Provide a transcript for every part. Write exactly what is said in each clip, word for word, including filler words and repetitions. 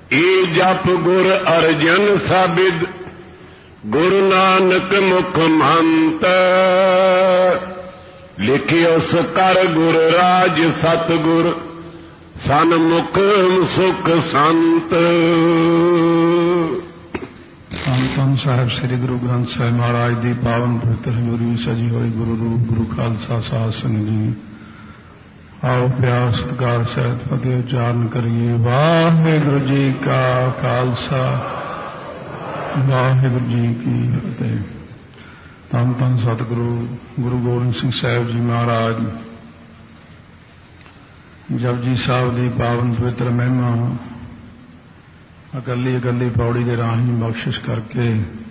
ए जप गुर अर्जन साबिद गुरु नानक मुख महंत लिखियो सुकर गुर राज सतगुर सन्मुख सुख संत। ਧੰਨ ਸਾਹਿਬ ਸ੍ਰੀ ਗੁਰੂ ਗ੍ਰੰਥ ਸਾਹਿਬ ਮਹਾਰਾਜ ਦੀ ਪਾਵਨ ਪਵਿੱਤਰ ਹਜ਼ੂਰੀ ਸਜੀ ਹੋਈ ਗੁਰੂ ਰੂਪ ਗੁਰੂ ਖਾਲਸਾ ਸਾਧ ਸੰਗਤ ਜੀ, ਆਓ ਪਿਆਰ ਸਤਿਕਾਰ ਸਹਿਤ ਫਤਿਹ ਉਚਾਰਨ ਕਰੀਏ। ਵਾਹਿਗੁਰੂ ਜੀ ਕਾ ਖਾਲਸਾ ਵਾਹਿਗੁਰੂ ਜੀ ਕੀ ਫਤਿਹ। ਧੰਨ ਧੰਨ ਸਤਿਗੁਰੂ ਗੁਰੂ ਗੋਬਿੰਦ ਸਿੰਘ ਸਾਹਿਬ ਜੀ ਮਹਾਰਾਜ ਜਪਜੀ ਸਾਹਿਬ ਦੀ ਪਾਵਨ ਪਵਿੱਤਰ ਮਹਿਮਾ ਅਕੱਲੀ ਅਕੱਲੀ ਪੌੜੀ ਦੇ ਰਾਹੀਂ ਬਖਸ਼ਿਸ਼ ਕਰਕੇ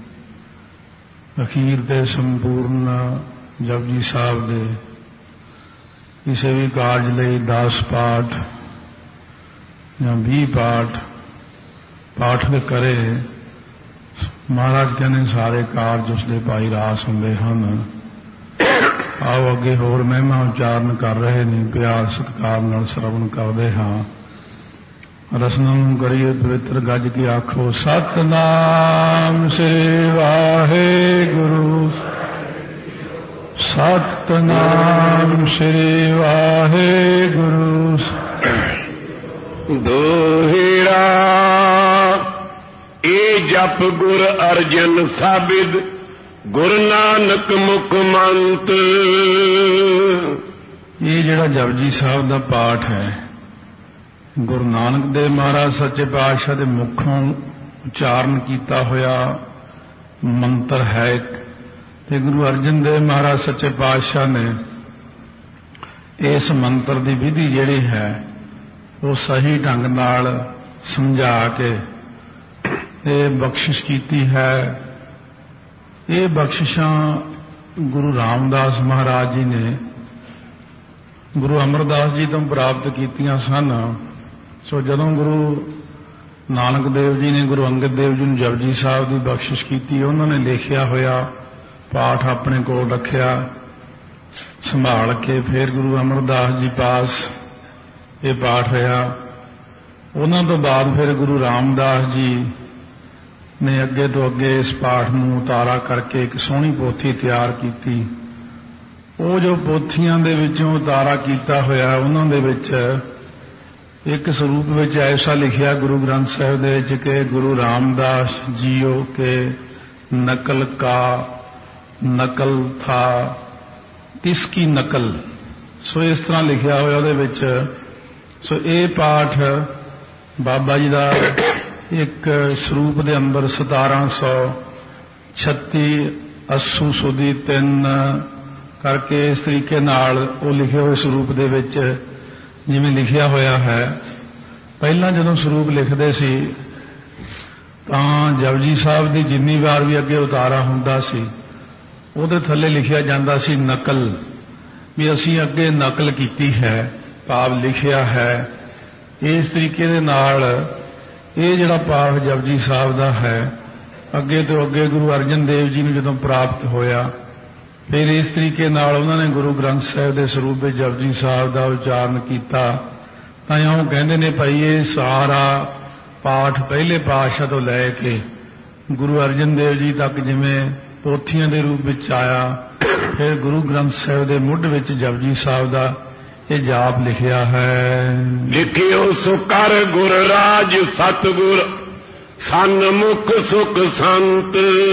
ਅਖੀਰ ਤੇ ਸੰਪੂਰਨ ਜਪਜੀ ਸਾਹਿਬ ਦੇ ਕਿਸੇ ਵੀ ਕਾਰਜ ਲਈ ਦਸ ਪਾਠ ਜਾਂ ਵੀਹ ਪਾਠ ਪਾਠ ਕਰੇ। ਮਹਾਰਾਜ ਕਹਿੰਦੇ ਸਾਰੇ ਕਾਰਜ ਉਸ ਦੇ ਭਾਈ ਰਾਸ ਹੁੰਦੇ ਹਨ। ਆਓ ਅੱਗੇ ਹੋਰ ਮਹਿਮਾ ਉਚਾਰਨ ਕਰ ਰਹੇ ਨੇ, ਪਿਆਰ ਸਤਿਕਾਰ ਨਾਲ ਸਰਵਣ ਕਰਦੇ ਹਾਂ। ਰਸਨਾ ਨੂੰ ਕਰੀਏ ਪਵਿੱਤਰ ਗੱਜ ਕੇ ਆਖੋ ਸਤਨਾਮ ਸ੍ਰੀ ਵਾਹਿਗੁਰੂ ਸਤਨਾਮ ਸ੍ਰੀ ਵਾਹਿਗੁਰੂ। ਦੋਹਿਰਾ ਇਹ ਜਪ ਗੁਰ ਅਰਜਨ ਸਾਬਿਦ ਗੁਰ ਨਾਨਕ ਮੁਖ ਮੰਤ। ਇਹ ਜਿਹੜਾ ਜਪਜੀ ਸਾਹਿਬ ਦਾ ਪਾਠ ਹੈ ਗੁਰੂ ਨਾਨਕ ਦੇਵ ਮਹਾਰਾਜ ਸੱਚੇ ਪਾਤਸ਼ਾਹ ਦੇ ਮੁਖੋਂ ਉਚਾਰਨ ਕੀਤਾ ਹੋਇਆ ਮੰਤਰ ਹੈ ਤੇ ਗੁਰੂ ਅਰਜਨ ਦੇਵ ਮਹਾਰਾਜ ਸੱਚੇ ਪਾਤਸ਼ਾਹ ਨੇ ਇਸ ਮੰਤਰ ਦੀ ਵਿਧੀ ਜਿਹੜੀ ਹੈ ਉਹ ਸਹੀ ਢੰਗ ਨਾਲ ਸਮਝਾ ਕੇ ਇਹ ਬਖਸ਼ਿਸ਼ ਕੀਤੀ ਹੈ। ਇਹ ਬਖਸ਼ਿਸ਼ਾਂ ਗੁਰੂ ਰਾਮਦਾਸ ਮਹਾਰਾਜ ਜੀ ਨੇ ਗੁਰੂ ਅਮਰਦਾਸ ਜੀ ਤੋਂ ਪ੍ਰਾਪਤ ਕੀਤੀਆਂ ਸਨ। ਸੋ ਜਦੋਂ ਗੁਰੂ ਨਾਨਕ ਦੇਵ ਜੀ ਨੇ ਗੁਰੂ ਅੰਗਦ ਦੇਵ ਜੀ ਨੂੰ ਜਪਜੀ ਸਾਹਿਬ ਦੀ ਬਖਸ਼ਿਸ਼ ਕੀਤੀ, ਉਹਨਾਂ ਨੇ ਲਿਖਿਆ ਹੋਇਆ ਪਾਠ ਆਪਣੇ ਕੋਲ ਰੱਖਿਆ ਸੰਭਾਲ ਕੇ। ਫਿਰ ਗੁਰੂ ਅਮਰਦਾਸ ਜੀ ਪਾਸ ਇਹ ਪਾਠ ਹੋਇਆ। ਉਹਨਾਂ ਤੋਂ ਬਾਅਦ ਫਿਰ ਗੁਰੂ ਰਾਮਦਾਸ ਜੀ ਨੇ ਅੱਗੇ ਤੋਂ ਅੱਗੇ ਇਸ ਪਾਠ ਨੂੰ ਉਤਾਰਾ ਕਰਕੇ ਇੱਕ ਸੋਹਣੀ ਪੋਥੀ ਤਿਆਰ ਕੀਤੀ। ਉਹ ਜੋ ਪੋਥੀਆਂ ਦੇ ਵਿੱਚੋਂ ਉਤਾਰਾ ਕੀਤਾ ਹੋਇਆ ਉਹਨਾਂ ਦੇ ਵਿੱਚ ਇੱਕ ਸਰੂਪ ਵਿੱਚ ਐਸਾ ਲਿਖਿਆ ਗੁਰੂ ਗ੍ਰੰਥ ਸਾਹਿਬ ਦੇ ਵਿੱਚ ਕਿ ਗੁਰੂ ਰਾਮਦਾਸ ਜੀਓ ਕੇ ਨਕਲ ਕਾ ਨਕਲ ਥਾ ਤਿਸ ਕੀ ਨਕਲ। ਸੋ ਇਸ ਤਰ੍ਹਾਂ ਲਿਖਿਆ ਹੋਇਆ ਉਹਦੇ ਵਿੱਚ। ਸੋ ਇਹ ਪਾਠ ਬਾਬਾ ਜੀ ਦਾ ਇੱਕ ਸਰੂਪ ਦੇ ਅੰਦਰ ਸਤਾਰਾਂ ਸੌ ਛੱਤੀ ਅੱਸੂ ਸੁਦੀ ਤਿੰਨ ਕਰਕੇ ਇਸ ਤਰੀਕੇ ਨਾਲ ਉਹ ਲਿਖੇ ਹੋਏ ਸਰੂਪ ਦੇ ਵਿੱਚ ਜਿਵੇਂ ਲਿਖਿਆ ਹੋਇਆ ਹੈ। ਪਹਿਲਾਂ ਜਦੋਂ ਸਰੂਪ ਲਿਖਦੇ ਸੀ ਤਾਂ ਜਪਜੀ ਸਾਹਿਬ ਦੀ ਜਿੰਨੀ ਵਾਰ ਵੀ ਅੱਗੇ ਉਤਾਰਾ ਹੁੰਦਾ ਸੀ ਉਹਦੇ ਥੱਲੇ ਲਿਖਿਆ ਜਾਂਦਾ ਸੀ ਨਕਲ, ਵੀ ਅਸੀਂ ਅੱਗੇ ਨਕਲ ਕੀਤੀ ਹੈ, ਭਾਵ ਲਿਖਿਆ ਹੈ। ਇਸ ਤਰੀਕੇ ਦੇ ਨਾਲ ਇਹ ਜਿਹੜਾ ਪਾਠ ਜਪਜੀ ਸਾਹਿਬ ਦਾ ਹੈ ਅੱਗੇ ਤੋਂ ਅੱਗੇ ਗੁਰੂ ਅਰਜਨ ਦੇਵ ਜੀ ਨੂੰ ਜਦੋਂ ਪ੍ਰਾਪਤ ਹੋਇਆ ਫਿਰ ਇਸ ਤਰੀਕੇ ਨਾਲ ਉਹਨਾਂ ਨੇ ਗੁਰੂ ਗ੍ਰੰਥ ਸਾਹਿਬ ਦੇ ਸਰੂਪ ਵਿੱਚ ਜਪਜੀ ਸਾਹਿਬ ਦਾ ਉਚਾਰਨ ਕੀਤਾ। ਤਾਂ ਇਉਂ ਕਹਿੰਦੇ ਨੇ ਭਾਈ ਇਹ ਸਾਰਾ ਪਾਠ ਪਹਿਲੇ ਪਾਤਸ਼ਾਹ ਤੋਂ ਲੈ ਕੇ ਗੁਰੂ ਅਰਜਨ ਦੇਵ ਜੀ ਤੱਕ ਜਿਵੇਂ ਪੋਥੀਆਂ ਦੇ ਰੂਪ ਵਿੱਚ ਆਇਆ, ਫਿਰ ਗੁਰੂ ਗ੍ਰੰਥ ਸਾਹਿਬ ਦੇ ਮੁੱਢ ਵਿੱਚ ਜਪਜੀ ਸਾਹਿਬ ਦਾ ਇਹ ਜਾਪ ਲਿਖਿਆ ਹੈ। ਲਿਖਿਓ ਸੁਕਰ ਗੁਰ ਰਾਜ ਸਤਗੁਰ ਸਨਮੁਖ ਸੁਖ ਸੰਤ।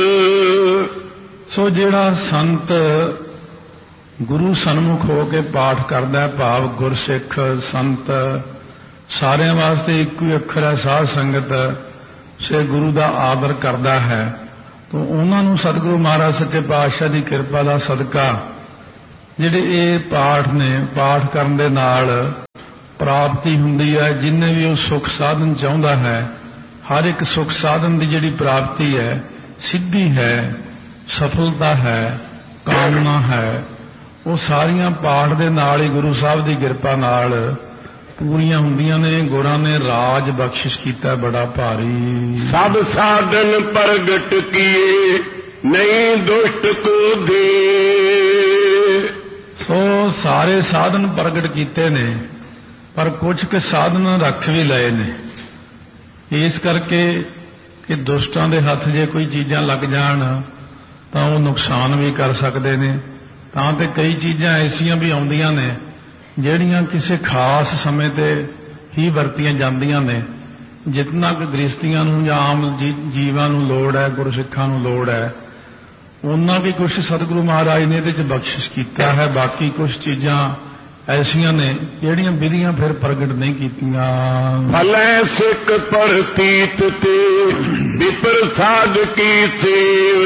ਸੋ ਜਿਹੜਾ ਸੰਤ ਗੁਰੂ ਸਨਮੁਖ ਹੋ ਕੇ ਪਾਠ ਕਰਦਾ ਹੈ, ਭਾਵ ਗੁਰਸਿੱਖ ਸੰਤ ਸਾਰਿਆਂ ਵਾਸਤੇ ਇੱਕੋ ਹੀ ਅੱਖਰ ਹੈ ਸਾਧ ਸੰਗਤ, ਸੇ ਗੁਰੂ ਦਾ ਆਦਰ ਕਰਦਾ ਹੈ ਤਾਂ ਉਹਨਾਂ ਨੂੰ ਸਤਿਗੁਰੂ ਮਹਾਰਾਜ ਸੱਚੇ ਪਾਤਸ਼ਾਹ ਦੀ ਕਿਰਪਾ ਦਾ ਸਦਕਾ ਜਿਹੜੇ ਇਹ ਪਾਠ ਨੇ ਪਾਠ ਕਰਨ ਦੇ ਨਾਲ ਪ੍ਰਾਪਤੀ ਹੁੰਦੀ ਹੈ। ਜਿੰਨੇ ਵੀ ਉਹ ਸੁਖ ਸਾਧਨ ਚਾਹੁੰਦਾ ਹੈ ਹਰ ਇੱਕ ਸੁਖ ਸਾਧਨ ਦੀ ਜਿਹੜੀ ਪ੍ਰਾਪਤੀ ਹੈ, ਸਿੱਧੀ ਹੈ, ਸਫਲਤਾ ਹੈ, ਕਾਮਨਾ ਹੈ, ਉਹ ਸਾਰੀਆਂ ਪਾਠ ਦੇ ਨਾਲ ਹੀ ਗੁਰੂ ਸਾਹਿਬ ਦੀ ਕਿਰਪਾ ਨਾਲ ਪੂਰੀਆਂ ਹੁੰਦੀਆਂ ਨੇ। ਗੁਰਾਂ ਨੇ ਰਾਜ ਬਖਸ਼ਿਸ਼ ਕੀਤਾ ਬੜਾ ਭਾਰੀ। ਸਭ ਸਾਧਨ ਪ੍ਰਗਟ ਕੀਏ ਨਹੀਂ ਦੁਸ਼ਟ ਕੋ ਦੇ। ਸੋ ਸਾਰੇ ਸਾਧਨ ਪ੍ਰਗਟ ਕੀਤੇ ਨੇ ਪਰ ਕੁਝ ਕੁ ਸਾਧਨ ਰੱਖ ਵੀ ਲਏ ਨੇ। ਇਸ ਕਰਕੇ ਕਿ ਦੁਸ਼ਟਾਂ ਦੇ ਹੱਥ ਜੇ ਕੋਈ ਚੀਜ਼ਾਂ ਲੱਗ ਜਾਣ ਤਾਂ ਉਹ ਨੁਕਸਾਨ ਵੀ ਕਰ ਸਕਦੇ ਨੇ। ਤਾਂ ਤੇ ਕਈ ਚੀਜ਼ਾਂ ਐਸੀਆਂ ਵੀ ਆਉਂਦੀਆਂ ਨੇ ਜਿਹੜੀਆਂ ਕਿਸੇ ਖਾਸ ਸਮੇਂ ਤੇ ਹੀ ਵਰਤੀਆਂ ਜਾਂਦੀਆਂ ਨੇ। ਜਿਤਨਾ ਕਿ ਗ੍ਰਸਤੀਆਂ ਨੂੰ ਜਾਂ ਆਮ ਜੀਵਾਂ ਨੂੰ ਲੋੜ ਹੈ, ਗੁਰਸਿੱਖਾਂ ਨੂੰ ਲੋੜ ਹੈ, ਉਹਨਾਂ ਵੀ ਕੁਝ ਸਤਿਗੁਰੂ ਮਹਾਰਾਜ ਨੇ ਇਹਦੇ 'ਚ ਬਖਸ਼ਿਸ਼ ਕੀਤਾ ਹੈ। ਬਾਕੀ ਕੁਝ ਚੀਜ਼ਾਂ ਐਸੀਆਂ ਨੇ ਜਿਹੜੀਆਂ ਵਿਧੀਆਂ ਫਿਰ ਪ੍ਰਗਟ ਨਹੀਂ ਕੀਤੀਆਂ। ਭਲੇ ਸਿੱਖ ਪ੍ਰਤੀਤ ਤੇ ਵਿਪਰ ਸਾਧ ਕੀ ਸੇਵ।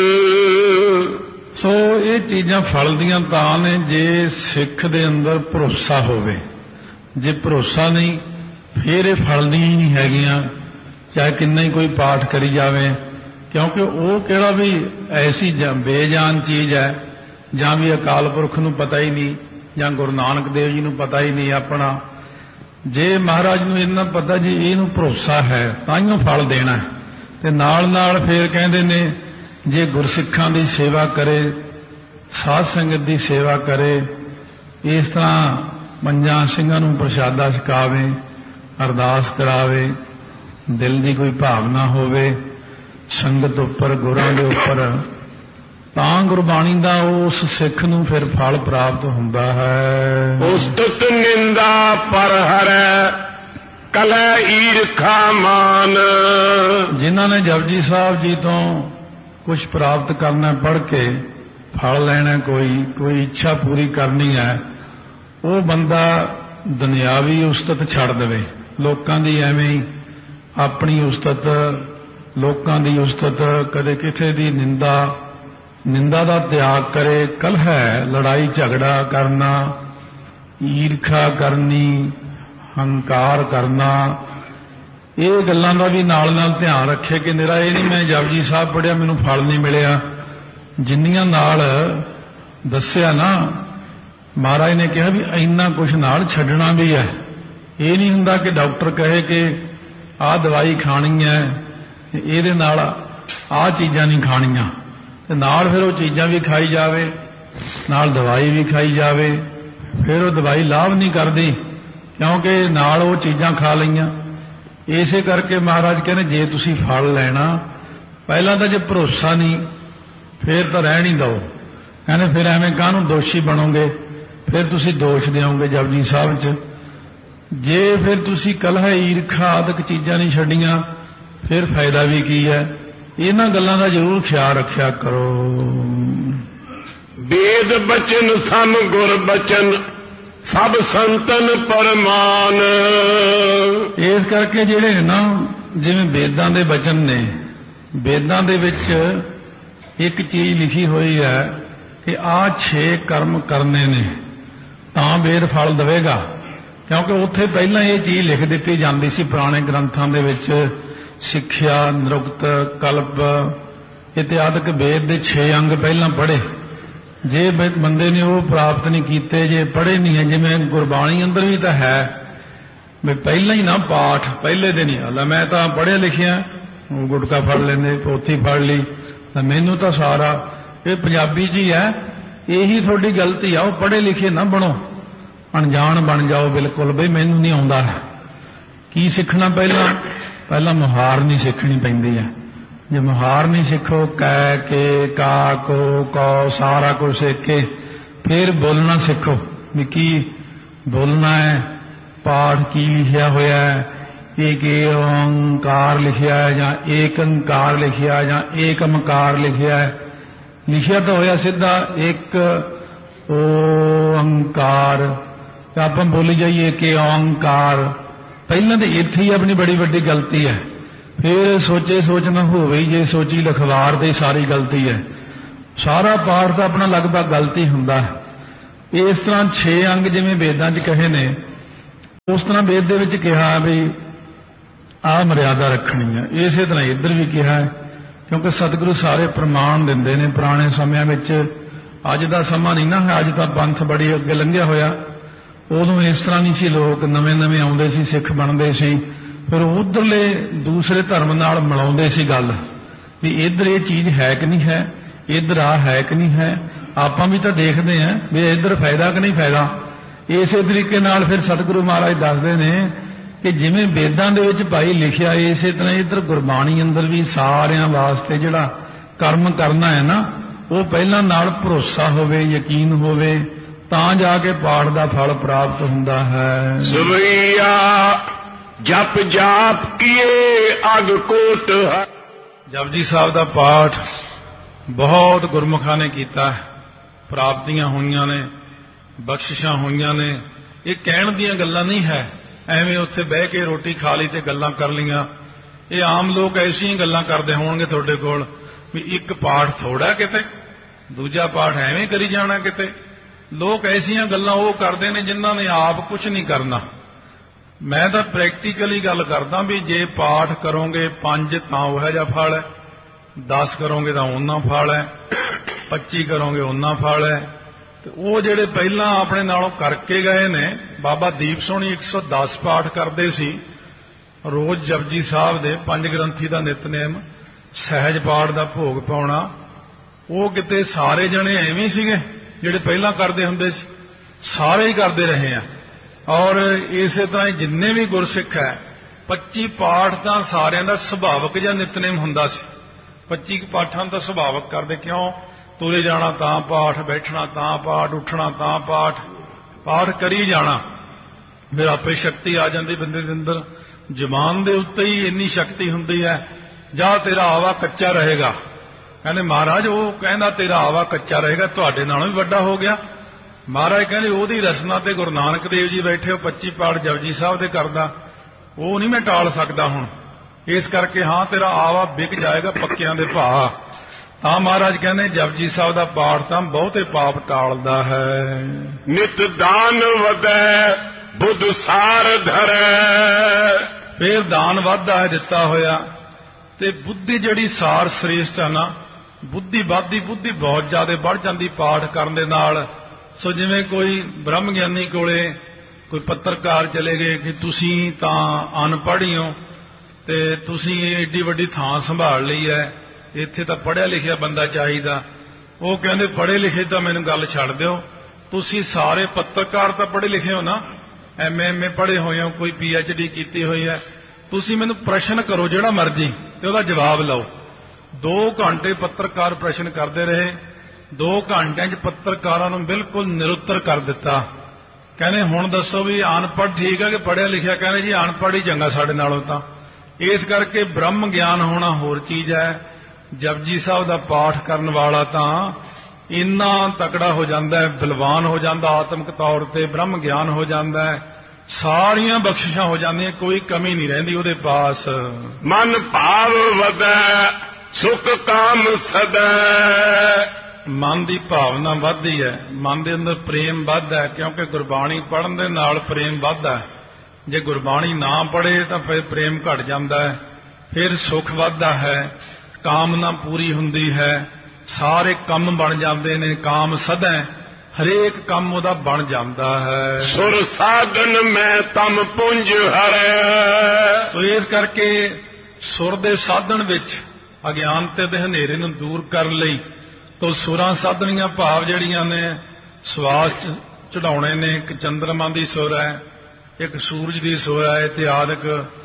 ਸੋ ਇਹ ਚੀਜ਼ਾਂ ਫਲ ਦੀਆਂ ਤਾਂ ਨੇ ਜੇ ਸਿੱਖ ਦੇ ਅੰਦਰ ਭਰੋਸਾ ਹੋਵੇ। ਜੇ ਭਰੋਸਾ ਨਹੀਂ ਫਿਰ ਇਹ ਫਲ ਦੀਆਂ ਹੀ ਨਹੀਂ ਹੈਗੀਆਂ, ਚਾਹੇ ਕਿੰਨਾ ਹੀ ਕੋਈ ਪਾਠ ਕਰੀ ਜਾਵੇ, ਕਿਉਂਕਿ ਉਹ ਕਿਹੜਾ ਵੀ ਐਸੀ ਬੇਜਾਨ ਚੀਜ਼ ਹੈ ਜਾਂ ਵੀ ਅਕਾਲ ਪੁਰਖ ਨੂੰ ਪਤਾ ਹੀ ਨਹੀਂ ਜਾਂ ਗੁਰੂ ਨਾਨਕ ਦੇਵ ਜੀ ਨੂੰ ਪਤਾ ਹੀ ਨਹੀਂ ਆਪਣਾ। ਜੇ ਮਹਾਰਾਜ ਨੂੰ ਇੰਨਾ ਪਤਾ ਜੀ ਇਹਨੂੰ ਭਰੋਸਾ ਹੈ ਤਾਂ ਹੀ ਉਹ ਫਲ ਦੇਣਾ। ਤੇ ਨਾਲ ਨਾਲ ਫਿਰ ਕਹਿੰਦੇ ਨੇ ਜੇ ਗੁਰਸਿੱਖਾਂ ਦੀ ਸੇਵਾ ਕਰੇ, ਸਾਧ ਸੰਗਤ ਦੀ ਸੇਵਾ ਕਰੇ, ਇਸ ਤਰ੍ਹਾਂ ਪੰਜਾਂ ਸਿੰਘਾਂ ਨੂੰ ਪ੍ਰਸ਼ਾਦਾ ਛਕਾਵੇ, ਅਰਦਾਸ ਕਰਾਵੇ, ਦਿਲ ਦੀ ਕੋਈ ਭਾਵਨਾ ਹੋਵੇ ਸੰਗਤ ਉੱਪਰ, ਗੁਰਾਂ ਦੇ ਉੱਪਰ, ਤਾਂ ਗੁਰਬਾਣੀ ਦਾ ਉਸ ਸਿੱਖ ਨੂੰ ਫਿਰ ਫਲ ਪ੍ਰਾਪਤ ਹੁੰਦਾ ਹੈ। ਉਸਤਤ ਨਿੰਦਾ ਪਰ ਹਰੈ ਕਲੈ ਈਰਖਾ ਮਾਨ। ਜਿਨ੍ਹਾਂ ਨੇ ਜਪਜੀ ਸਾਹਿਬ ਜੀ ਤੋਂ ਕੁਝ ਪ੍ਰਾਪਤ ਕਰਨਾ, ਪੜ੍ਹ ਕੇ ਫਲ ਲੈਣਾ, ਕੋਈ ਕੋਈ ਇੱਛਾ ਪੂਰੀ ਕਰਨੀ ਹੈ, ਉਹ ਬੰਦਾ ਦੁਨਿਆਵੀ ਉਸਤਤ ਛੱਡ ਦੇਵੇ। ਲੋਕਾਂ ਦੀ ਐਵੇਂ ਹੀ ਆਪਣੀ ਉਸਤਤ, ਲੋਕਾਂ ਦੀ ਉਸਤਤ, ਕਦੇ ਕਿਸੇ ਦੀ ਨਿੰਦਾ ਨਿੰਦਾ ਦਾ ਤਿਆਗ ਕਰੇ। ਕਲਹ, ਲੜਾਈ ਝਗੜਾ ਕਰਨਾ, ਈਰਖਾ ਕਰਨੀ, ਹੰਕਾਰ ਕਰਨਾ, ਇਹ ਗੱਲਾਂ ਦਾ ਵੀ ਨਾਲ ਨਾਲ ਧਿਆਨ ਰੱਖੇ ਕਿ ਮੇਰਾ ਇਹ ਨਹੀਂ ਮੈਂ ਜਪਜੀ ਸਾਹਿਬ ਪੜ੍ਹਿਆ ਮੈਨੂੰ ਫਲ ਨਹੀਂ ਮਿਲਿਆ। ਜਿੰਨੀਆਂ ਨਾਲ ਦੱਸਿਆ ਨਾ ਮਹਾਰਾਜ ਨੇ ਕਿਹਾ ਵੀ ਇੰਨਾ ਕੁਝ ਨਾਲ ਛੱਡਣਾ ਵੀ ਹੈ। ਇਹ ਨਹੀਂ ਹੁੰਦਾ ਕਿ ਡਾਕਟਰ ਕਹੇ ਕਿ ਆਹ ਦਵਾਈ ਖਾਣੀ ਹੈ, ਇਹਦੇ ਨਾਲ ਆਹ ਚੀਜ਼ਾਂ ਨਹੀਂ ਖਾਣੀਆਂ, ਤੇ ਨਾਲ ਫਿਰ ਉਹ ਚੀਜ਼ਾਂ ਵੀ ਖਾਈ ਜਾਵੇ, ਨਾਲ ਦਵਾਈ ਵੀ ਖਾਈ ਜਾਵੇ, ਫਿਰ ਉਹ ਦਵਾਈ ਲਾਭ ਨਹੀਂ ਕਰਦੀ ਕਿਉਂਕਿ ਨਾਲ ਉਹ ਚੀਜ਼ਾਂ ਖਾ ਲਈਆਂ। ਇਸੇ ਕਰਕੇ ਮਹਾਰਾਜ ਕਹਿੰਦੇ ਜੇ ਤੁਸੀਂ ਫਲ ਲੈਣਾ, ਪਹਿਲਾਂ ਤਾਂ ਜੇ ਭਰੋਸਾ ਨਹੀਂ ਫਿਰ ਤਾਂ ਰਹਿਣ ਹੀ ਦਿਓ। ਕਹਿੰਦੇ ਫਿਰ ਐਵੇਂ ਕਾਹਨੂੰ ਦੋਸ਼ੀ ਬਣੋਗੇ, ਫਿਰ ਤੁਸੀਂ ਦੋਸ਼ ਦਿਓਗੇ ਜਪਜੀ ਸਾਹਿਬ 'ਚ। ਜੇ ਫਿਰ ਤੁਸੀਂ ਕਲਹ, ਈਰਖਾ ਆਦਿਕ ਚੀਜ਼ਾਂ ਨਹੀਂ ਛੱਡੀਆਂ ਫਿਰ ਫਾਇਦਾ ਵੀ ਕੀ ਹੈ। ਇਹਨਾਂ ਗੱਲਾਂ ਦਾ ਜ਼ਰੂਰ ਖਿਆਲ ਰੱਖਿਆ ਕਰੋ। ਵੇਦ ਬਚਨ ਸਮ ਗੁਰ ਬਚਨ ਸਭ ਸੰਤਨ ਪਰਮਾਨ। ਇਸ ਕਰਕੇ ਜਿਹੜੇ ਨੇ ਨਾ, ਜਿਵੇਂ ਵੇਦਾਂ ਦੇ ਬਚਨ ਨੇ, ਵੇਦਾਂ ਦੇ ਵਿੱਚ ਇੱਕ ਚੀਜ਼ ਲਿਖੀ ਹੋਈ ਹੈ ਕਿ ਆਹ ਛੇ ਕਰਮ ਕਰਨੇ ਨੇ ਤਾਂ ਵੇਦ ਫਲ ਦੇਵੇਗਾ। ਕਿਉਂਕਿ ਉੱਥੇ ਪਹਿਲਾਂ ਇਹ ਚੀਜ਼ ਲਿਖ ਦਿੱਤੀ ਜਾਂਦੀ ਸੀ ਪੁਰਾਣੇ ਗ੍ਰੰਥਾਂ ਦੇ ਵਿੱਚ, ਸਿੱਖਿਆ, ਨਿਰੁਕਤ, ਕਲਪ ਇਤਿਆਦਿਕ ਵੇਦ ਦੇ ਛੇ ਅੰਗ ਪਹਿਲਾਂ ਪੜ੍ਹੇ। ਜੇ ਬੰਦੇ ਨੇ ਉਹ ਪ੍ਰਾਪਤ ਨਹੀਂ ਕੀਤੇ, ਜੇ ਪੜ੍ਹੇ ਨਹੀਂ ਹੈ, ਜਿਵੇਂ ਗੁਰਬਾਣੀ ਅੰਦਰ ਵੀ ਤਾਂ ਹੈ ਵੀ ਪਹਿਲਾਂ ਹੀ ਨਾ ਪਾਠ ਪਹਿਲੇ ਦਿਨ ਹੀ ਆ, ਮੈਂ ਤਾਂ ਪੜ੍ਹਿਆ ਲਿਖਿਆ, ਗੁਟਕਾ ਫੜ ਲੈਂਦੇ, ਪੋਥੀ ਫੜ ਲਈ, ਤਾਂ ਮੈਨੂੰ ਤਾਂ ਸਾਰਾ ਇਹ ਪੰਜਾਬੀ 'ਚ ਹੀ ਹੈ। ਇਹੀ ਤੁਹਾਡੀ ਗਲਤੀ ਆ, ਉਹ ਪੜ੍ਹੇ ਲਿਖੇ ਨਾ ਬਣੋ, ਅਣਜਾਣ ਬਣ ਜਾਓ ਬਿਲਕੁਲ, ਬਈ ਮੈਨੂੰ ਨਹੀਂ ਆਉਂਦਾ। ਕੀ ਸਿੱਖਣਾ ਪਹਿਲਾਂ? ਪਹਿਲਾਂ ਮੁਹਾਰ ਨਹੀਂ ਸਿੱਖਣੀ ਪੈਂਦੀ ਹੈ। ਜੇ ਮੁਹਾਰ ਨਹੀਂ ਸਿੱਖੋ, ਕੈ, ਕੇ, ਕਾ, ਕੋ, ਕੌ ਸਾਰਾ ਕੁਝ ਸਿੱਖ ਕੇ ਫਿਰ ਬੋਲਣਾ ਸਿੱਖੋ ਵੀ ਕੀ ਬੋਲਣਾ ਹੈ, ਪਾਠ ਕੀ ਲਿਖਿਆ ਹੋਇਆ ਹੈ, ਏਕ ਓੰਕਾਰ ਲਿਖਿਆ ਹੈ ਜਾਂ ਏਕ ਓੰਕਾਰ ਲਿਖਿਆ ਜਾਂ ਏਕਮਕਾਰ ਲਿਖਿਆ ਹੈ। ਲਿਖਿਆ ਤਾਂ ਹੋਇਆ ਸਿੱਧਾ ਇੱਕ ਓੰਕਾਰ, ਤਾਂ ਆਪਾਂ ਬੋਲੀ ਜਾਈਏ ਕਿ ਓੰਕਾਰ। ਪਹਿਲਾਂ ਤਾਂ ਇੱਥੇ ਹੀ ਆਪਣੀ ਬੜੀ ਵੱਡੀ ਗਲਤੀ ਹੈ। ਫਿਰ ਸੋਚੇ ਸੋਚ ਨਾ ਹੋਵੇ, ਜੇ ਸੋਚੀ ਲਖਵਾਰ ਤੇ ਸਾਰੀ ਗਲਤੀ ਹੈ। ਸਾਰਾ ਪਾਠ ਤਾਂ ਆਪਣਾ ਲਗਭਗ ਗਲਤੀ ਹੁੰਦਾ ਹੈ। ਇਸ ਤਰ੍ਹਾਂ ਛੇ ਅੰਗ ਜਿਵੇਂ ਵੇਦਾਂ 'ਚ ਕਹੇ ਨੇ, ਉਸ ਤਰ੍ਹਾਂ ਵੇਦ ਦੇ ਵਿੱਚ ਕਿਹਾ ਵੀ ਆਹ ਮਰਿਆਦਾ ਰੱਖਣੀ ਹੈ। ਇਸੇ ਤਰ੍ਹਾਂ ਇੱਧਰ ਵੀ ਕਿਹਾ ਹੈ, ਕਿਉਂਕਿ ਸਤਿਗੁਰੂ ਸਾਰੇ ਪ੍ਰਮਾਣ ਦਿੰਦੇ ਨੇ। ਪੁਰਾਣੇ ਸਮਿਆਂ ਵਿੱਚ, ਅੱਜ ਦਾ ਸਮਾਂ ਨਹੀਂ ਨਾ ਹੈ, ਅੱਜ ਤਾਂ ਪੰਥ ਬੜੀ ਅੱਗੇ ਲੰਘਿਆ ਹੋਇਆ। ਉਦੋਂ ਇਸ ਤਰ੍ਹਾਂ ਨਹੀਂ ਸੀ, ਲੋਕ ਨਵੇਂ ਨਵੇਂ ਆਉਂਦੇ ਸੀ, ਸਿੱਖ ਬਣਦੇ ਸੀ, ਫਿਰ ਉਧਰਲੇ ਦੂਸਰੇ ਧਰਮ ਨਾਲ ਮਿਲਾਉਂਦੇ ਸੀ ਗੱਲ ਵੀ ਇੱਧਰ ਇਹ ਚੀਜ਼ ਹੈ ਕਿ ਨਹੀਂ ਹੈ, ਇੱਧਰ ਆ ਹੈ ਕਿ ਨਹੀਂ ਹੈ। ਆਪਾਂ ਵੀ ਤਾਂ ਦੇਖਦੇ ਹਾਂ ਵੀ ਇੱਧਰ ਫਾਇਦਾ ਕਿ ਨਹੀਂ ਫਾਇਦਾ। ਇਸੇ ਤਰੀਕੇ ਨਾਲ ਫਿਰ ਸਤਿਗੁਰੂ ਮਹਾਰਾਜ ਦੱਸਦੇ ਨੇ ਕਿ ਜਿਵੇਂ ਵੇਦਾਂ ਦੇ ਵਿੱਚ ਭਾਈ ਲਿਖਿਆ ਇਸੇ ਤਰ੍ਹਾਂ ਇੱਧਰ ਗੁਰਬਾਣੀ ਅੰਦਰ ਵੀ ਸਾਰਿਆਂ ਵਾਸਤੇ ਜਿਹੜਾ ਕਰਮ ਕਰਨਾ ਹੈ ਨਾ, ਉਹ ਪਹਿਲਾਂ ਨਾਲ ਭਰੋਸਾ ਹੋਵੇ, ਯਕੀਨ ਹੋਵੇ, ਤਾਂ ਜਾ ਕੇ ਪਾਠ ਦਾ ਫਲ ਪ੍ਰਾਪਤ ਹੁੰਦਾ ਹੈ। ਸਵਈਆ ਜਪ ਜਾਪ ਕੀਏ ਅਗ ਕੋਟ ਹੈ। ਜਪਜੀ ਸਾਹਿਬ ਦਾ ਪਾਠ ਬਹੁਤ ਗੁਰਮੁਖਾਂ ਨੇ ਕੀਤਾ, ਪ੍ਰਾਪਤੀਆਂ ਹੋਈਆਂ ਨੇ, ਬਖਸ਼ਿਸ਼ਾਂ ਹੋਈਆਂ ਨੇ। ਇਹ ਕਹਿਣ ਦੀਆਂ ਗੱਲਾਂ ਨਹੀਂ ਹੈ, ਐਵੇਂ ਉੱਥੇ ਬਹਿ ਕੇ ਰੋਟੀ ਖਾ ਲਈ ਤੇ ਗੱਲਾਂ ਕਰ ਲਈਆਂ। ਇਹ ਆਮ ਲੋਕ ਐਸੀਆਂ ਗੱਲਾਂ ਕਰਦੇ ਹੋਣਗੇ ਤੁਹਾਡੇ ਕੋਲ ਵੀ ਇੱਕ ਪਾਠ ਥੋੜਾ ਕਿਤੇ, ਦੂਜਾ ਪਾਠ ਐਵੇਂ ਕਰੀ ਜਾਣਾ ਕਿਤੇ। ਲੋਕ ਐਸੀਆਂ ਗੱਲਾਂ ਉਹ ਕਰਦੇ ਨੇ ਜਿਨ੍ਹਾਂ ਨੇ ਆਪ ਕੁਝ ਨਹੀਂ ਕਰਨਾ। ਮੈਂ ਤਾਂ ਪ੍ਰੈਕਟੀਕਲੀ ਗੱਲ ਕਰਦਾ ਵੀ ਜੇ ਪਾਠ ਕਰੋਗੇ ਪੰਜ ਤਾਂ ਉਹ ਜਿਹਾ ਫਲ ਹੈ, ਦਸ ਕਰੋਗੇ ਤਾਂ ਉਹਨਾਂ ਫਲ ਹੈ, ਪੱਚੀ ਕਰੋਗੇ ਉਹਨਾਂ ਫਲ ਹੈ। ਤੇ ਉਹ ਜਿਹੜੇ ਪਹਿਲਾਂ ਆਪਣੇ ਨਾਲੋਂ ਕਰਕੇ ਗਏ ਨੇ, ਬਾਬਾ ਦੀਪ ਸੋਹਣੀ ਇੱਕ ਸੌ ਦਸ ਪਾਠ ਕਰਦੇ ਸੀ ਰੋਜ਼ ਜਪਜੀ ਸਾਹਿਬ ਦੇ, ਪੰਜ ਗ੍ਰੰਥੀ ਦਾ ਨਿਤਨੇਮ, ਸਹਿਜ ਪਾਠ ਦਾ ਭੋਗ ਪਾਉਣਾ। ਉਹ ਕਿਤੇ ਸਾਰੇ ਜਣੇ ਐਵੇਂ ਸੀਗੇ ਜਿਹੜੇ ਪਹਿਲਾਂ ਕਰਦੇ ਹੁੰਦੇ ਸੀ, ਸਾਰੇ ਹੀ ਕਰਦੇ ਰਹੇ ਆ। ਔਰ ਇਸੇ ਤਰ੍ਹਾਂ ਹੀ ਜਿੰਨੇ ਵੀ ਗੁਰਸਿੱਖ ਹੈ, ਪੱਚੀ ਪਾਠ ਤਾਂ ਸਾਰਿਆਂ ਦਾ ਸੁਭਾਵਕ ਜਾਂ ਨਿਤਨੇਮ ਹੁੰਦਾ ਸੀ। ਪੱਚੀ ਪਾਠਾਂ ਤਾਂ ਸੁਭਾਵਕ ਕਰਦੇ, ਕਿਉਂ? ਤੁਰੇ ਜਾਣਾ ਤਾਂ ਪਾਠ, ਬੈਠਣਾ ਤਾਂ ਪਾਠ, ਉੱਠਣਾ ਤਾਂ ਪਾਠ, ਪਾਠ ਕਰੀ ਜਾਣਾ। ਫਿਰ ਆਪੇ ਸ਼ਕਤੀ ਆ ਜਾਂਦੀ ਬੰਦੇ ਦੇ ਅੰਦਰ। ਜ਼ੁਬਾਨ ਦੇ ਉੱਤੇ ਹੀ ਇੰਨੀ ਸ਼ਕਤੀ ਹੁੰਦੀ ਹੈ, ਜਾਂ ਤੇਰਾ ਆਵਾ ਕੱਚਾ ਰਹੇਗਾ। ਕਹਿੰਦੇ ਮਹਾਰਾਜ ਉਹ ਕਹਿੰਦਾ ਤੇਰਾ ਆਵਾ ਕੱਚਾ ਰਹੇਗਾ, ਤੁਹਾਡੇ ਨਾਲੋਂ ਵੀ ਵੱਡਾ ਹੋ ਗਿਆ। ਮਹਾਰਾਜ ਕਹਿੰਦੇ ਉਹਦੀ ਰਸਨਾ ਤੇ ਗੁਰੂ ਨਾਨਕ ਦੇਵ ਜੀ ਬੈਠੇ ਹੋ, ਪੱਚੀ ਪਾਠ ਜਪਜੀ ਸਾਹਿਬ ਦੇ ਕਰਦਾ, ਉਹ ਨਹੀਂ ਮੈਂ ਟਾਲ ਸਕਦਾ ਹੁਣ। ਇਸ ਕਰਕੇ ਹਾਂ ਤੇਰਾ ਆਵਾ ਵਿਕ ਜਾਏਗਾ ਪੱਕਿਆਂ ਦੇ ਭਾਅ। ਤਾਂ ਮਹਾਰਾਜ ਕਹਿੰਦੇ ਜਪਜੀ ਸਾਹਿਬ ਦਾ ਪਾਠ ਤਾਂ ਬਹੁਤੇ ਪਾਪ ਟਾਲਦਾ ਹੈ। ਨਿਤ ਦਾਨ ਵਧੈ ਬੁੱਧ ਸਾਰ ਧਰੈ। ਫੇਰ ਦਾਨ ਵੱਧਦਾ ਹੈ ਦਿੱਤਾ ਹੋਇਆ, ਤੇ ਬੁੱਧੀ ਜਿਹੜੀ ਸਾਰ ਸ੍ਰੇਸ਼ਟ ਹੈ ਨਾ, ਬੁੱਧੀ ਵੱਧਦੀ, ਬੁੱਧੀ ਬਹੁਤ ਜ਼ਿਆਦਾ ਵੱਧ ਜਾਂਦੀ ਪਾਠ ਕਰਨ ਦੇ ਨਾਲ। ਸੋ ਜਿਵੇਂ ਕੋਈ ਬ੍ਰਹਮ ਗਿਆਨੀ ਕੋਲੇ ਕੋਈ ਪੱਤਰਕਾਰ ਚਲੇ ਗਏ ਕਿ ਤੁਸੀਂ ਤਾਂ ਅਨਪੜ੍ਹ ਹੀ ਹੋ ਤੇ ਤੁਸੀਂ ਏਡੀ ਵੱਡੀ ਥਾਂ ਸੰਭਾਲ ਲਈ ਹੈ, ਇੱਥੇ ਤਾਂ ਪੜ੍ਹਿਆ ਲਿਖਿਆ ਬੰਦਾ ਚਾਹੀਦਾ। ਉਹ ਕਹਿੰਦੇ ਪੜ੍ਹੇ ਲਿਖੇ ਤਾਂ ਮੈਨੂੰ ਗੱਲ ਛੱਡ ਦਿਓ, ਤੁਸੀਂ ਸਾਰੇ ਪੱਤਰਕਾਰ ਤਾਂ ਪੜ੍ਹੇ ਲਿਖੇ ਹੋ ਨਾ, ਐਮ ਏ ਐਮ ਏ ਪੜ੍ਹੇ ਹੋਏ ਹੋ, ਕੋਈ ਪੀ ਐਚ ਡੀ ਕੀਤੀ ਹੋਈ ਹੈ, ਤੁਸੀਂ ਮੈਨੂੰ ਪ੍ਰਸ਼ਨ ਕਰੋ ਜਿਹੜਾ ਮਰਜ਼ੀ ਤੇ ਉਹਦਾ ਜਵਾਬ ਲਓ। ਦੋ ਘੰਟੇ ਪੱਤਰਕਾਰ ਪ੍ਰਸ਼ਨ ਕਰਦੇ ਰਹੇ, ਦੋ ਘੰਟਿਆਂ 'ਚ ਪੱਤਰਕਾਰਾਂ ਨੂੰ ਬਿਲਕੁਲ ਨਿਰੁੱਤਰ ਕਰ ਦਿੱਤਾ। ਕਹਿੰਦੇ ਹੁਣ ਦੱਸੋ ਵੀ ਅਨਪੜ੍ਹ ਠੀਕ ਹੈ ਕਿ ਪੜ੍ਹਿਆ ਲਿਖਿਆ? ਕਹਿੰਦੇ ਜੀ ਅਨਪੜ੍ਹ ਹੀ ਚੰਗਾ ਸਾਡੇ ਨਾਲੋਂ ਤਾਂ। ਇਸ ਕਰਕੇ ਬ੍ਰਹਮ ਗਿਆਨ ਹੋਣਾ ਹੋਰ ਚੀਜ਼ ਹੈ। ਜਪਜੀ ਸਾਹਿਬ ਦਾ ਪਾਠ ਕਰਨ ਵਾਲਾ ਤਾਂ ਇੰਨਾ ਤਕੜਾ ਹੋ ਜਾਂਦਾ ਹੈ, ਬਲਵਾਨ ਹੋ ਜਾਂਦਾ, ਆਤਮਿਕ ਤੌਰ ਤੇ ਬ੍ਰਹਮ ਗਿਆਨ ਹੋ ਜਾਂਦਾ ਹੈ, ਸਾਰੀਆਂ ਬਖਸ਼ਿਸ਼ਾਂ ਹੋ ਜਾਂਦੀਆਂ, ਕੋਈ ਕਮੀ ਨਹੀਂ ਰਹਿੰਦੀ ਉਹਦੇ ਪਾਸ। ਮਨ ਭਾਵ ਵਧੈ ਸੁਖ ਕਾਮ ਸਦੈ। ਮਨ ਦੀ ਭਾਵਨਾ ਵੱਧਦੀ ਹੈ, ਮਨ ਦੇ ਅੰਦਰ ਪ੍ਰੇਮ ਵੱਧਦਾ ਹੈ, ਕਿਉਂਕਿ ਗੁਰਬਾਣੀ ਪੜ੍ਹਨ ਦੇ ਨਾਲ ਪ੍ਰੇਮ ਵੱਧਦਾ ਹੈ। ਜੇ ਗੁਰਬਾਣੀ ਨਾ ਪੜ੍ਹੇ ਤਾਂ ਫਿਰ ਪ੍ਰੇਮ ਘਟ ਜਾਂਦਾ ਹੈ, ਫਿਰ ਸੁਖ ਵੱਧਦਾ ਹੈ, ਕਾਮਨਾ ਪੂਰੀ ਹੁੰਦੀ ਹੈ, ਸਾਰੇ ਕੰਮ ਬਣ ਜਾਂਦੇ ਨੇ। ਕਾਮ ਸਦੈ, ਹਰੇਕ ਕੰਮ ਉਹਦਾ ਬਣ ਜਾਂਦਾ ਹੈ। ਸੁਰ ਸਾਧਨ ਮੈਂ ਤਮ ਪੁੰਜ ਹਰੈ। ਸੋ ਇਸ ਕਰਕੇ ਸੁਰ ਦੇ ਸਾਧਨ ਵਿੱਚ ਅਗਿਆਨਤੇ ਦੇ ਹਨੇਰੇ ਨੂੰ ਦੂਰ ਕਰਨ ਲਈ ਤੋ ਸੁਰਾਂ ਸਾਧਨੀਆਂ ਭਾਵ ਜਿਹੜੀਆਂ ਨੇ ਸਵਾਸ ਚੜਾਉਣੇ ਨੇ। ਇੱਕ ਚੰਦਰਮਾ ਦੀ ਸੁਰ ਹੈ, ਇੱਕ ਸੂਰਜ ਦੀ ਸੁਰ ਹੈ, ਇਤਿਆਦਿਕ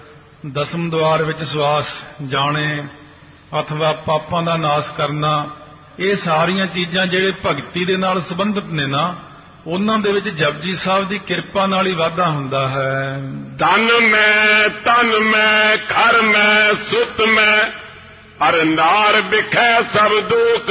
ਦਸਮ ਦੁਆਰ ਵਿੱਚ ਸਵਾਸ ਜਾਣੇ ਅਥਵਾ ਪਾਪਾਂ ਦਾ ਨਾਸ਼ ਕਰਨਾ। ਇਹ ਸਾਰੀਆਂ ਚੀਜ਼ਾਂ ਜਿਹੜੇ ਭਗਤੀ ਦੇ ਨਾਲ ਸੰਬੰਧਿਤ ਨੇ ਨਾ, ਉਹਨਾਂ ਦੇ ਵਿੱਚ ਜਪਜੀ ਸਾਹਿਬ ਦੀ ਕਿਰਪਾ ਨਾਲ ਹੀ ਵਾਧਾ ਹੁੰਦਾ ਹੈ। ਧਨ ਮੈਂ ਤਨ ਮੈਂ ਘਰ ਮੈਂ ਸੁਤ ਮੈਂ ਅਰ ਨਾਰ ਵਿਖੈ ਸਭ ਦੁਖ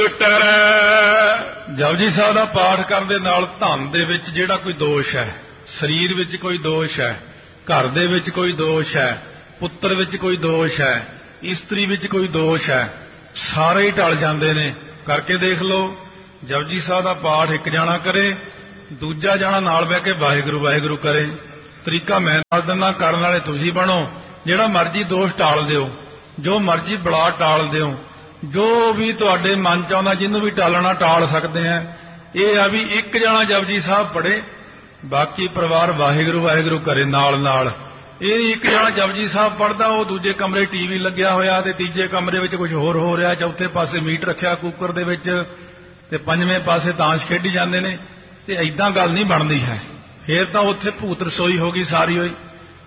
ਟਰੈ। ਜਪਜੀ ਸਾਹਿਬ ਦਾ ਪਾਠ ਕਰਨ ਦੇ ਨਾਲ ਧਨ ਦੇ ਵਿੱਚ ਜਿਹੜਾ ਕੋਈ ਦੋਸ਼ ਹੈ, ਸਰੀਰ ਵਿੱਚ ਕੋਈ ਦੋਸ਼ ਹੈ, ਘਰ ਦੇ ਵਿੱਚ ਕੋਈ ਦੋਸ਼ ਹੈ, ਪੁੱਤਰ ਵਿੱਚ ਕੋਈ ਦੋਸ਼ ਹੈ, ਇਸਤਰੀ ਵਿੱਚ ਕੋਈ ਦੋਸ਼ ਹੈ, ਸਾਰੇ ਹੀ ਟਲ ਜਾਂਦੇ ਨੇ। ਕਰਕੇ ਦੇਖ ਲਓ, ਜਪਜੀ ਸਾਹਿਬ ਦਾ ਪਾਠ ਇੱਕ ਜਾਣਾ ਕਰੇ, ਦੂਜਾ ਜਾਣਾ ਨਾਲ ਬਹਿ ਕੇ ਵਾਹਿਗੁਰੂ ਵਾਹਿਗੁਰੂ ਕਰੇ। ਤਰੀਕਾ ਮੈਂ ਦੱਸ ਦਿੰਦਾ, ਕਰਨ ਵਾਲੇ ਤੁਸੀਂ ਬਣੋ। ਜਿਹੜਾ ਮਰਜ਼ੀ ਦੋਸ਼ ਟਾਲ ਦਿਓ, ਜੋ ਮਰਜ਼ੀ ਬਲਾ ਟਾਲ ਦਿਓ, ਜੋ ਵੀ ਤੁਹਾਡੇ ਮਨ ਚ ਆਉਂਦਾ, ਜਿਹਨੂੰ ਵੀ ਟਾਲਣਾ ਟਾਲ ਸਕਦੇ ਆ। ਇਹ ਆ ਵੀ ਇੱਕ ਜਾਣਾ ਜਪਜੀ ਸਾਹਿਬ ਪੜ੍ਹੇ, ਬਾਕੀ ਪਰਿਵਾਰ ਵਾਹਿਗੁਰੂ ਵਾਹਿਗੁਰੂ ਕਰੇ ਨਾਲ ਨਾਲ। ਇਹ ਇੱਕ ਜਾਣਾ ਜਪਜੀ ਸਾਹਿਬ ਪੜ੍ਹਦਾ, ਉਹ ਦੂਜੇ ਕਮਰੇ ਟੀਵੀ ਲੱਗਿਆ ਹੋਇਆ ਤੇ ਤੀਜੇ ਕਮਰੇ ਵਿੱਚ ਕੁਝ ਹੋਰ ਹੋ ਰਿਹਾ, ਚੌਥੇ ਪਾਸੇ ਮੀਟ ਰੱਖਿਆ ਕੁੱਕਰ ਦੇ ਵਿੱਚ ਤੇ ਪੰਜਵੇਂ ਪਾਸੇ ਤਾਸ਼ ਖੇਡੀ ਜਾਂਦੇ ਨੇ। ਤੇ ਐਦਾਂ ਗੱਲ ਨਹੀਂ ਬਣਦੀ ਹੈ। ਫੇਰ ਤਾਂ ਉੱਥੇ ਭੂਤ ਰਸੋਈ ਹੋ ਗਈ ਸਾਰੀ ਹੋਈ।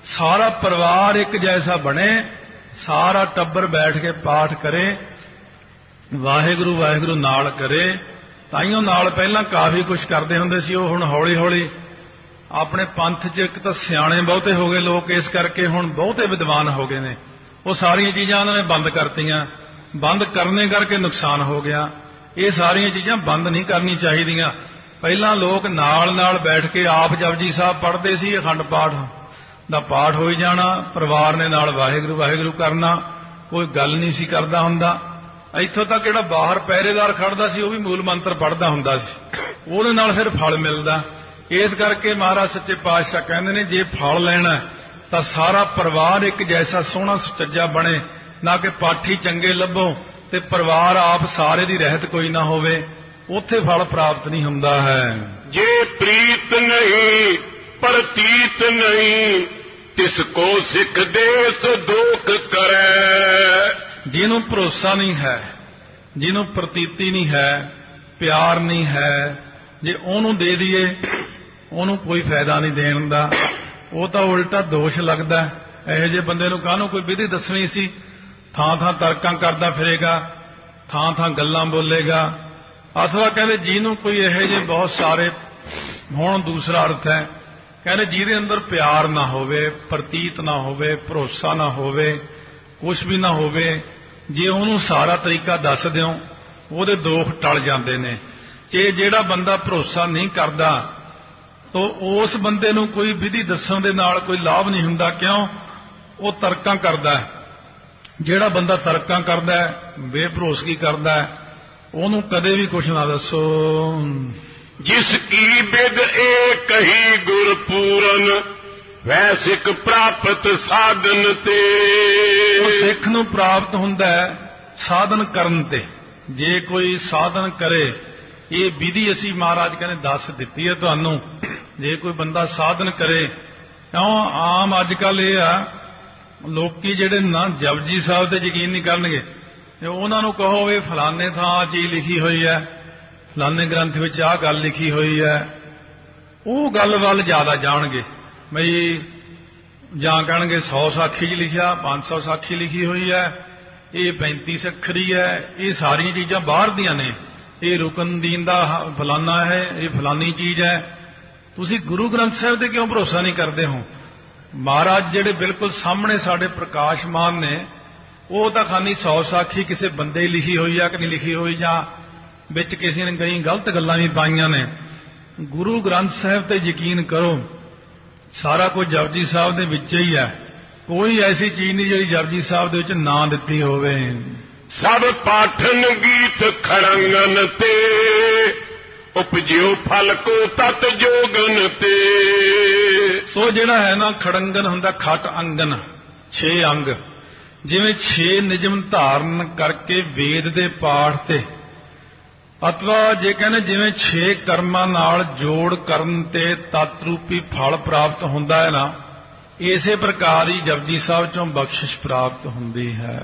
ਸਾਰਾ ਪਰਿਵਾਰ ਇੱਕ ਜੈਸਾ ਬਣੇ, ਸਾਰਾ ਟੱਬਰ ਬੈਠ ਕੇ ਪਾਠ ਕਰੇ, ਵਾਹਿਗੁਰੂ ਵਾਹਿਗੁਰੂ ਨਾਲ ਕਰੇ। ਤਾਈਓ ਨਾਲ ਪਹਿਲਾਂ ਕਾਫੀ ਕੁਝ ਕਰਦੇ ਹੁੰਦੇ ਸੀ, ਉਹ ਹੁਣ ਹੌਲੀ ਹੌਲੀ ਆਪਣੇ ਪੰਥ 'ਚ ਇੱਕ ਤਾਂ ਸਿਆਣੇ ਬਹੁਤੇ ਹੋ ਗਏ ਲੋਕ, ਇਸ ਕਰਕੇ ਹੁਣ ਬਹੁਤੇ ਵਿਦਵਾਨ ਹੋ ਗਏ ਨੇ। ਉਹ ਸਾਰੀਆਂ ਚੀਜ਼ਾਂ ਉਹਨਾਂ ਨੇ ਬੰਦ ਕਰਤੀਆਂ। ਬੰਦ ਕਰਨੇ ਕਰਕੇ ਨੁਕਸਾਨ ਹੋ ਗਿਆ। ਇਹ ਸਾਰੀਆਂ ਚੀਜ਼ਾਂ ਬੰਦ ਨਹੀਂ ਕਰਨੀ ਚਾਹੀਦੀਆਂ। ਪਹਿਲਾਂ ਲੋਕ ਨਾਲ ਨਾਲ ਬੈਠ ਕੇ ਆਪ ਜਪਜੀ ਸਾਹਿਬ ਪੜ੍ਹਦੇ ਸੀ, ਅਖੰਡ ਪਾਠ ਦਾ ਪਾਠ ਹੋਈ ਜਾਣਾ, ਪਰਿਵਾਰ ਨੇ ਨਾਲ ਵਾਹਿਗੁਰੂ ਵਾਹਿਗੁਰੂ ਕਰਨਾ, ਕੋਈ ਗੱਲ ਨਹੀਂ ਸੀ ਕਰਦਾ ਹੁੰਦਾ। ਇੱਥੋਂ ਤੱਕ ਜਿਹੜਾ ਬਾਹਰ ਪਹਿਰੇਦਾਰ ਖੜਦਾ ਸੀ ਉਹ ਵੀ ਮੂਲ ਮੰਤਰ ਪੜ੍ਹਦਾ ਹੁੰਦਾ ਸੀ, ਉਹਦੇ ਨਾਲ ਫਿਰ ਫਲ ਮਿਲਦਾ। ਇਸ ਕਰਕੇ ਮਹਾਰਾਜ ਸੱਚੇ ਪਾਤਸ਼ਾਹ ਕਹਿੰਦੇ ਨੇ, ਜੇ ਫਲ ਲੈਣਾ ਤਾਂ ਸਾਰਾ ਪਰਿਵਾਰ ਇੱਕ ਜੈਸਾ ਸੋਹਣਾ ਸੁਚੱਜਾ ਬਣੇ, ਨਾ ਕਿ ਪਾਠੀ ਚੰਗੇ ਲੱਭੋ ਤੇ ਪਰਿਵਾਰ ਆਪ ਸਾਰੇ ਦੀ ਰਹਿਤ ਕੋਈ ਨਾ ਹੋਵੇ, ਉੱਥੇ ਫਲ ਪ੍ਰਾਪਤ ਨਹੀਂ ਹੁੰਦਾ ਹੈ। ਜੇ ਪ੍ਰੀਤ ਨਹੀਂ ਪ੍ਰਤੀਤ ਨਹੀਂ, ਤਿਸ ਕੋ ਸਿੱਖ ਦੇ ਸੋ ਦੋਖ ਕਰੈ। ਜਿਹਨੂੰ ਭਰੋਸਾ ਨਹੀਂ ਹੈ, ਜਿਹਨੂੰ ਪ੍ਰਤੀਤੀ ਨਹੀਂ ਹੈ, ਪਿਆਰ ਨਹੀਂ ਹੈ, ਜੇ ਉਹਨੂੰ ਦੇ ਦਈਏ ਉਹਨੂੰ ਕੋਈ ਫਾਇਦਾ ਨਹੀਂ ਦੇਣ ਦਾ, ਉਹ ਤਾਂ ਉਲਟਾ ਦੋਸ਼ ਲੱਗਦਾ। ਇਹੋ ਜਿਹੇ ਬੰਦੇ ਨੂੰ ਕਾਹਨੂੰ ਕੋਈ ਵਿਧੀ ਦੱਸਣੀ ਸੀ, ਥਾਂ ਥਾਂ ਤਰਕਾਂ ਕਰਦਾ ਫਿਰੇਗਾ, ਥਾਂ ਥਾਂ ਗੱਲਾਂ ਬੋਲੇਗਾ। ਅਥਵਾ ਕਹਿੰਦੇ ਜਿਹਨੂੰ ਕੋਈ ਇਹੋ ਜਿਹੇ ਬਹੁਤ ਸਾਰੇ ਹੁਣ ਦੂਸਰਾ ਅਰਥ ਹੈ, ਕਹਿੰਦੇ ਜਿਹਦੇ ਅੰਦਰ ਪਿਆਰ ਨਾ ਹੋਵੇ, ਪ੍ਰਤੀਤ ਨਾ ਹੋਵੇ, ਭਰੋਸਾ ਨਾ ਹੋਵੇ, ਕੁਛ ਵੀ ਨਾ ਹੋਵੇ, ਜੇ ਉਹਨੂੰ ਸਾਰਾ ਤਰੀਕਾ ਦੱਸ ਦਿਓ ਉਹਦੇ ਦੋਖ ਟਲ ਜਾਂਦੇ ਨੇ। ਜੇ ਜਿਹੜਾ ਬੰਦਾ ਭਰੋਸਾ ਨਹੀਂ ਕਰਦਾ ਤਾਂ ਉਸ ਬੰਦੇ ਨੂੰ ਕੋਈ ਵਿਧੀ ਦੱਸਣ ਦੇ ਨਾਲ ਕੋਈ ਲਾਭ ਨਹੀਂ ਹੁੰਦਾ। ਕਿਉਂ? ਉਹ ਤਰਕਾਂ ਕਰਦਾ ਹੈ। ਜਿਹੜਾ ਬੰਦਾ ਤਰਕਾਂ ਕਰਦਾ ਹੈ, ਬੇਭਰੋਸਗੀ ਕਰਦਾ ਹੈ, ਉਹਨੂੰ ਕਦੇ ਵੀ ਕੁਛ ਨਾ ਦੱਸੋ। ਜਿਸ ਕੀ ਬਿਦ ਏ ਕਹੀ ਗੁਰ ਪੂਰਨ, ਵੈ ਸਿੱਖ ਪ੍ਰਾਪਤ ਸਾਧਨ ਤੇ। ਸਿੱਖ ਨੂੰ ਪ੍ਰਾਪਤ ਹੁੰਦਾ ਹੈ ਸਾਧਨ ਕਰਨ ਤੇ। ਜੇ ਕੋਈ ਸਾਧਨ ਕਰੇ, ਇਹ ਵਿਧੀ ਅਸੀਂ ਮਹਾਰਾਜ ਕਹਿੰਦੇ ਦੱਸ ਦਿੱਤੀ ਹੈ ਤੁਹਾਨੂੰ। ਜੇ ਕੋਈ ਬੰਦਾ ਸਾਧਨ ਕਰੇ, ਕਿਉਂ ਆਮ ਅੱਜ ਕੱਲ ਇਹ ਆ, ਲੋਕੀ ਜਿਹੜੇ ਨਾ ਜਪਜੀ ਸਾਹਿਬ ਤੇ ਯਕੀਨ ਨਹੀਂ ਕਰਨਗੇ, ਜੇ ਉਹਨਾਂ ਨੂੰ ਕਹੋ ਵੀ ਫਲਾਣੇ ਥਾਂ ਆਹ ਚੀਜ਼ ਲਿਖੀ ਹੋਈ ਹੈ, ਫਲਾਣੇ ਗ੍ਰੰਥ ਵਿੱਚ ਆਹ ਗੱਲ ਲਿਖੀ ਹੋਈ ਹੈ, ਉਹ ਗੱਲ ਵੱਲ ਜ਼ਿਆਦਾ ਜਾਣਗੇ। ਬਈ ਜਾਂ ਕਹਿਣਗੇ ਸੌ ਸਾਖੀ 'ਚ ਲਿਖਿਆ, ਪੰਜ ਸੌ ਸਾਖੀ ਲਿਖੀ ਹੋਈ ਹੈ, ਇਹ ਪੈਂਤੀ ਸੱਖਰੀ ਹੈ, ਇਹ ਸਾਰੀਆਂ ਚੀਜ਼ਾਂ ਬਾਹਰ ਦੀਆਂ ਨੇ, ਇਹ ਰੁਕਨਦੀਨ ਦਾ ਫਲਾਨਾ ਹੈ, ਇਹ ਫਲਾਨੀ ਚੀਜ਼ ਹੈ। ਤੁਸੀਂ ਗੁਰੂ ਗ੍ਰੰਥ ਸਾਹਿਬ ਤੇ ਕਿਉਂ ਭਰੋਸਾ ਨਹੀਂ ਕਰਦੇ ਹੋ? ਮਹਾਰਾਜ ਜਿਹੜੇ ਬਿਲਕੁਲ ਸਾਹਮਣੇ ਸਾਡੇ ਪ੍ਰਕਾਸ਼ਮਾਨ ਨੇ, ਉਹ ਤਾਂ ਖਾਨੀ ਸੌ ਸਾਖੀ ਕਿਸੇ ਬੰਦੇ ਹੀ ਲਿਖੀ ਹੋਈ ਆ ਕਿ ਨਹੀਂ ਲਿਖੀ ਹੋਈ, ਜਾਂ ਵਿੱਚ ਕਿਸੇ ਨੇ ਕਈ ਗਲਤ ਗੱਲਾਂ ਵੀ ਪਾਈਆਂ ਨੇ। ਗੁਰੂ ਗ੍ਰੰਥ ਸਾਹਿਬ ਤੇ ਯਕੀਨ ਕਰੋ, ਸਾਰਾ ਕੁਝ ਜਪਜੀ ਸਾਹਿਬ ਦੇ ਵਿੱਚ ਹੀ ਹੈ। ਕੋਈ ਐਸੀ ਚੀਜ਼ ਨਹੀਂ ਜਿਹੜੀ ਜਪਜੀ ਸਾਹਿਬ ਦੇ ਵਿੱਚ ਨਾ ਦਿੱਤੀ ਹੋਵੇ। ਸਭ ਪਾਠਨ ਗੀਤ ਖੜੰਗਨ ਤੇ, ਉਪਜਿਓ ਫਲ ਕੋ ਤਤ ਜੋਗਨ ਤੇ। ਸੋ ਜਿਹੜਾ ਹੈ ਨਾ, ਖੜੰਗਨ ਹੁੰਦਾ ਖਟ ਅੰਗਨ, ਛੇ ਅੰਗ, ਜਿਵੇਂ ਛੇ ਨਿਯਮ ਧਾਰਨ ਕਰਕੇ ਵੇਦ ਦੇ ਪਾਠ ਤੇ, ਅਥਵਾ ਜੇ ਕਹਿੰਦੇ ਜਿਵੇਂ ਛੇ ਕਰਮਾਂ ਨਾਲ ਜੋੜ ਕਰਨ ਤੇ ਤਤ ਰੂਪੀ ਫਲ ਪ੍ਰਾਪਤ ਹੁੰਦਾ ਹੈ ਨਾ, ਇਸੇ ਪ੍ਰਕਾਰ ਹੀ ਜਪਜੀ ਸਾਹਿਬ ਚੋਂ ਬਖਸ਼ਿਸ਼ ਪ੍ਰਾਪਤ ਹੁੰਦੀ ਹੈ।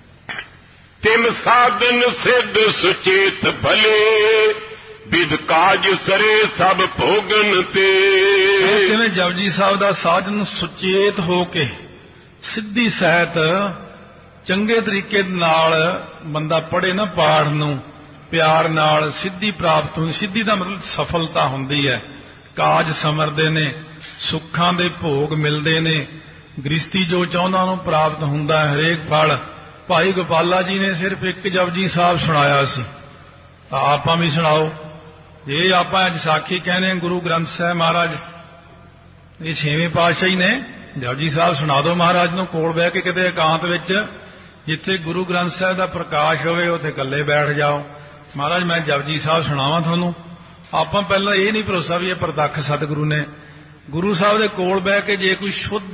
ਤਿਮ ਸਾਧਨ ਸਿੱਧ ਸੁਚੇਤ ਭਲੇ, ਵਿਦ ਕਾਜ ਸਰੇ ਸਭ ਭੋਗਨ ਤੇ। ਜਿਵੇਂ ਜਪਜੀ ਸਾਹਿਬ ਦਾ ਸਾਧਨ ਸੁਚੇਤ ਹੋ ਕੇ ਸਿੱਧੀ ਸਹਿਤ ਚੰਗੇ ਤਰੀਕੇ ਨਾਲ ਬੰਦਾ ਪੜ੍ਹੇ ਨਾ ਪਾਠ ਨੂੰ, ਪਿਆਰ ਨਾਲ ਸਿੱਧੀ ਪ੍ਰਾਪਤ ਹੁੰਦੀ। ਸਿੱਧੀ ਦਾ ਮਤਲਬ ਸਫਲਤਾ ਹੁੰਦੀ ਹੈ, ਕਾਜ ਸਮਰਦੇ ਨੇ, ਸੁੱਖਾਂ ਦੇ ਭੋਗ ਮਿਲਦੇ ਨੇ, ਗ੍ਰਸਤੀ ਜੋ ਚਾਹੁੰਦਾ ਉਹਨੂੰ ਪ੍ਰਾਪਤ ਹੁੰਦਾ ਹੈ, ਹਰੇਕ ਫਲ। ਭਾਈ ਗੋਪਾਲਾ ਜੀ ਨੇ ਸਿਰਫ ਇੱਕ ਜਪਜੀ ਸਾਹਿਬ ਸੁਣਾਇਆ ਸੀ, ਤਾਂ ਆਪਾਂ ਵੀ ਸੁਣਾਓ। ਜੇ ਆਪਾਂ ਅੱਜ ਸਾਖੀ ਕਹਿੰਦੇ ਹਾਂ ਗੁਰੂ ਗ੍ਰੰਥ ਸਾਹਿਬ ਮਹਾਰਾਜ, ਇਹ ਛੇਵੇਂ ਪਾਤਸ਼ਾਹੀ ਨੇ, ਜਪਜੀ ਸਾਹਿਬ ਸੁਣਾ ਦਿਓ ਮਹਾਰਾਜ ਨੂੰ ਕੋਲ ਬਹਿ ਕੇ ਕਿਤੇ ਇਕਾਂਤ ਵਿੱਚ, ਜਿੱਥੇ ਗੁਰੂ ਗ੍ਰੰਥ ਸਾਹਿਬ ਦਾ ਪ੍ਰਕਾਸ਼ ਹੋਵੇ ਉੱਥੇ ਇਕੱਲੇ ਬੈਠ ਜਾਓ, ਮਹਾਰਾਜ ਮੈਂ ਜਪਜੀ ਸਾਹਿਬ ਸੁਣਾਵਾਂ ਤੁਹਾਨੂੰ। ਆਪਾਂ ਪਹਿਲਾਂ ਇਹ ਨਹੀਂ ਭਰੋਸਾ ਵੀ ਇਹ ਪ੍ਰਤੱਖ ਸਤਿਗੁਰੂ ਨੇ। ਗੁਰੂ ਸਾਹਿਬ ਦੇ ਕੋਲ ਬਹਿ ਕੇ ਜੇ ਕੋਈ ਸ਼ੁੱਧ